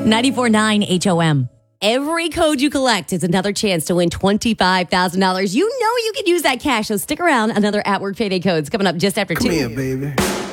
94.9 HOM. Every code you collect is another chance to win $25,000. You know you can use that cash, so stick around. Another At Work Payday Codes coming up just after 2. Come here, baby.